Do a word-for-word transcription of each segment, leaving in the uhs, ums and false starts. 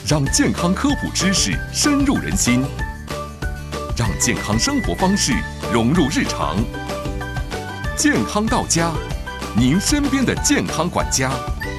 让健康科普知识深入人心，让健康生活方式融入日常。健康到家，您身边的健康管家。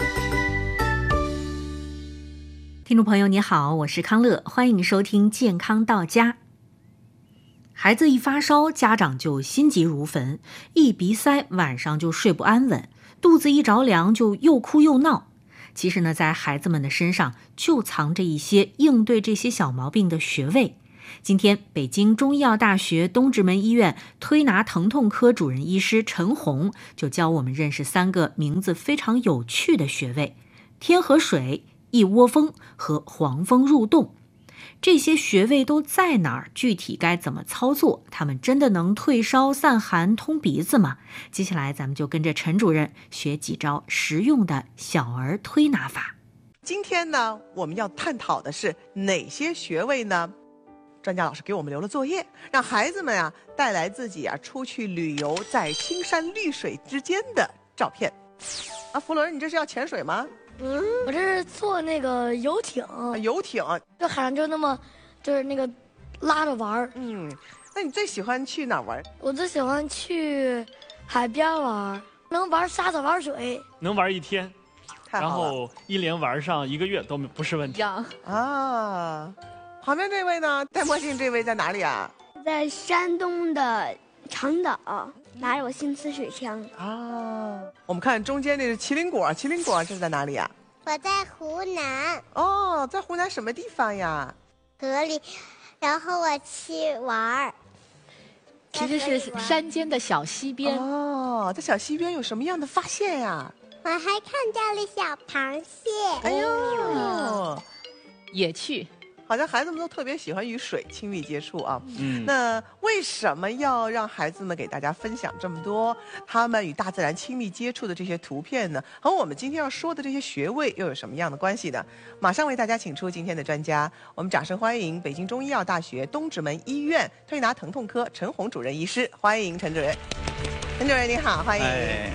听众朋友你好，我是康乐，欢迎收听健康到家。孩子一发烧，家长就心急如焚，一鼻塞，晚上就睡不安稳，肚子一着凉就又哭又闹。其实呢，在孩子们的身上就藏着一些应对这些小毛病的穴位。今天，北京中医药大学东直门医院推拿疼痛科主任医师陈红就教我们认识三个名字非常有趣的穴位：天河水、一窝蜂和黄蜂入洞。这些穴位都在哪儿？具体该怎么操作？他们真的能退烧散寒通鼻子吗？接下来咱们就跟着陈主任学几招实用的小儿推拿法。 今天呢，我们要探讨的是哪些穴位呢？专家老师给我们留了作业，让孩子们啊带来自己啊出去旅游在青山绿水之间的照片。啊，福伦，你这是要潜水吗？ 嗯，我这是坐那个游艇， 啊、游艇， 就海上就那么，就是那个拉着玩儿。 嗯，那你最喜欢去哪儿玩？ 我最喜欢去海边玩，能玩沙子玩水， 能玩一天，然太好了后一连玩上一个月都不是问题。 啊。旁边这位呢，戴墨镜这位在哪里啊？ 在山东的长岛，拿着我新瓷水枪。 啊，我们看中间这是麒麟果，麒麟果这是在哪里啊？ 我在湖南。 哦，在湖南什么地方呀？ 河里，然后我去玩儿。 其实是山间的小溪边。 哦，在小溪边有什么样的发现呀？ 我还看到了小螃蟹。 哎呦， 野趣。 好像孩子们都特别喜欢与水亲密接触啊。 嗯， 那为什么要让孩子们给大家分享这么多他们与大自然亲密接触的这些图片呢？和我们今天要说的这些穴位又有什么样的关系呢？马上为大家请出今天的专家，我们掌声欢迎北京中医药大学东直门医院推拿疼痛科陈红主任医师，欢迎陈主任。陈主任你好，欢迎。 哎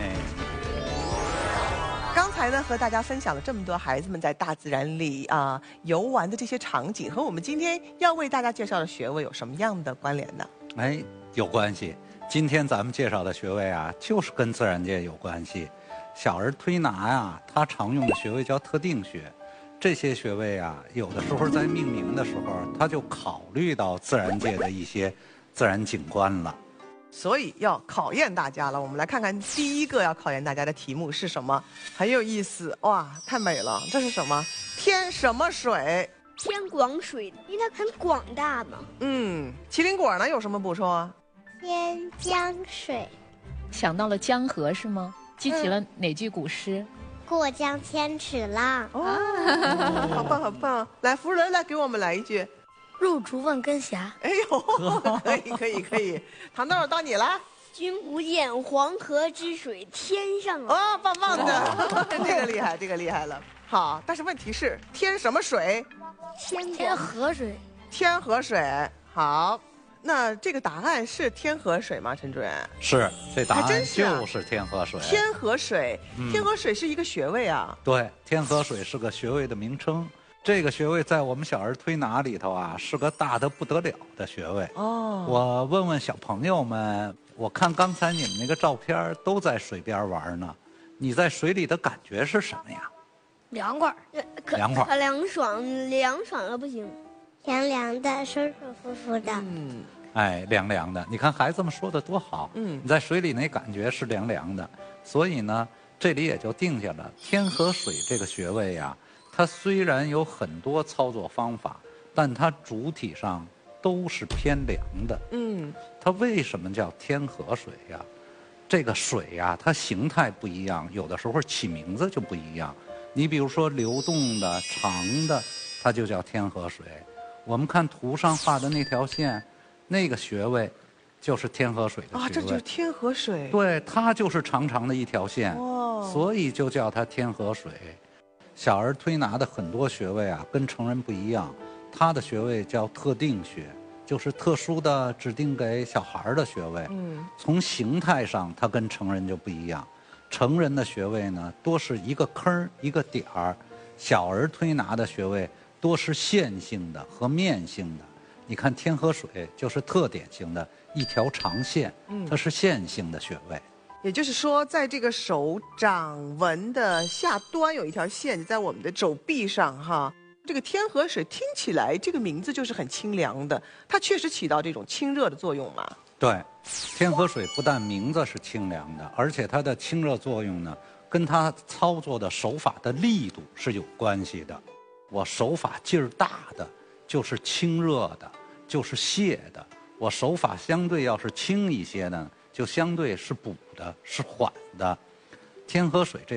刚才呢，和大家分享了这么多孩子们在大自然里啊、呃、游玩的这些场景，和我们今天要为大家介绍的穴位有什么样的关联呢？ 哎，有关系。今天咱们介绍的穴位啊，就是跟自然界有关系。小儿推拿呀，它常用的穴位叫特定穴。这些穴位啊，有的时候在命名的时候，它就考虑到自然界的一些自然景观了。 所以要考验大家了，我们来看看第一个要考验大家的题目是什么，很有意思哇，太美了！这是什么？天什么水？ 天广水，因为它很广大嘛。 嗯，麒麟果呢有什么补充啊？ 天江水。 想到了江河是吗？记起了哪句古诗？ 过江千尺浪。 哦，好棒好棒！来，福人来给我们来一句。 入竹问根霞。 哎呦，可以可以可以，糖豆到你了。 君不见黄河之水天上来。哦，棒棒的，这个厉害，这个厉害了。好，但是问题是天什么水？ 天天河水。 天河水。好，那这个答案是天河水吗？陈主任？ 是，这答案是、啊、 就是天河水。 天河水，嗯、天河水是一个穴位啊。 对，天河水是个穴位的名称。这个穴位在我们小儿推拿里头啊，是个大得不得了的穴位。 哦， 我问问小朋友们，我看刚才你们那个照片都在水边玩呢，你在水里的感觉是什么呀？ 凉快， 凉快， 可凉爽，凉爽了不行，凉凉的，舒舒服服的。 嗯， 哎，凉凉的。你看孩子们说的多好。 嗯， 你在水里那感觉是凉凉的，所以呢，这里也就定下了天河水这个穴位呀。它虽然有很多操作方法，但它主体上都是偏凉的。 嗯， 它为什么叫天河水呀？这个水呀，它形态不一样，有的时候起名字就不一样。你比如说流动的、长的，它就叫天河水。我们看图上画的那条线，那个穴位就是天河水的穴位。 啊，这就是天河水。 对，它就是长长的一条线， 哦， 所以就叫它天河水。小儿推拿的很多穴位啊，跟成人不一样，它的穴位叫特定穴，就是特殊的指定给小孩的穴位。 嗯， 从形态上，它跟成人就不一样。成人的穴位呢，多是一个坑一个点儿；小儿推拿的穴位多是线性的和面性的。你看天河水就是特典型的一条长线，它是线性的穴位。 也就是说，在这个手掌纹的下端有一条线，在我们的手臂上哈。这个天河水听起来这个名字就是很清凉的，它确实起到这种清热的作用嘛。 对，天河水不但名字是清凉的，而且它的清热作用呢，跟它操作的手法的力度是有关系的。我手法劲儿大的，就是清热的，就是泻的；我手法相对要是轻一些呢，就相对是补的，是缓的。天河水这